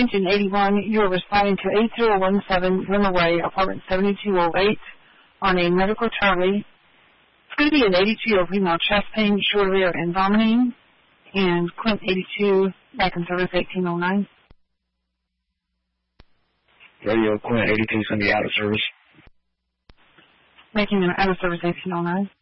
Extension 81, you are responding to 8017 Glen Way, apartment 7208, on a medical Charlie. It's going to be an 82 of female chest pain, short of air, and vomiting, and Clint 82, back in service 1809. Radio Clint 82 is going to be out of service. Making them out of service 1809.